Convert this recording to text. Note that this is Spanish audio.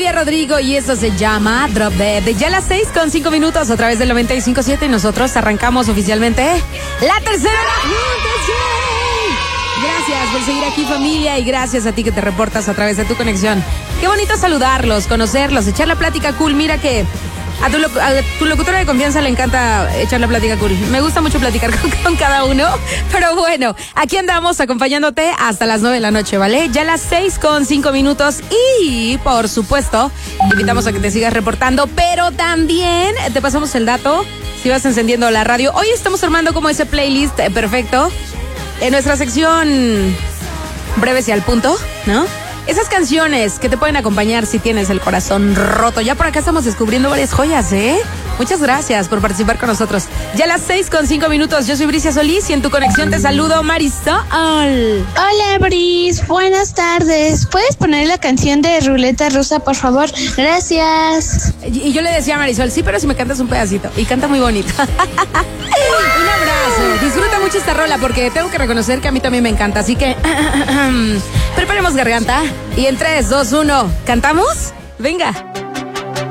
Olivia Rodrigo y eso se llama Drop Dead. Ya a las 6:05 a través del 95.7 y nosotros arrancamos oficialmente la tercera hora juntos. Gracias por seguir aquí, familia, y gracias a ti que te reportas a través de tu conexión. Qué bonito saludarlos, conocerlos, echar la plática cool. Mira que a tu locutora de confianza le encanta echar la plática cool. Me gusta mucho platicar con cada uno. Pero bueno, aquí andamos acompañándote hasta las 9 de la noche, ¿vale? Ya a las 6:05. Y, por supuesto, te invitamos a que te sigas reportando. Pero también te pasamos el dato si vas encendiendo la radio. Hoy estamos armando como ese playlist perfecto en nuestra sección breves y al punto, ¿no? Esas canciones que te pueden acompañar si tienes el corazón roto. Ya por acá estamos descubriendo varias joyas, ¿eh? Muchas gracias por participar con nosotros. Ya a las 6:05. Yo soy Bricia Solís y en tu conexión te saludo, Marisol. Hola, Bris. Buenas tardes. ¿Puedes poner la canción de Ruleta Rusa, por favor? Gracias. Y yo le decía a Marisol, sí, pero si me cantas un pedacito. Y canta muy bonito. Un abrazo. Disfruta mucho esta rola porque tengo que reconocer que a mí también me encanta. Así que preparemos garganta. Y en 3, 2, 1, ¿cantamos? Venga.